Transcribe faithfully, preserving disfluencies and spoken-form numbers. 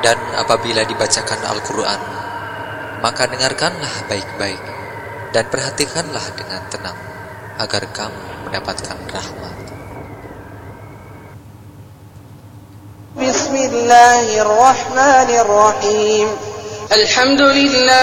Dan apabila dibacakan Al-Quran, maka dengarkanlah baik-baik dan perhatikanlah dengan tenang, agar kamu mendapatkan rahmat. Bismillahirrahmanirrahim. Alhamdulillah.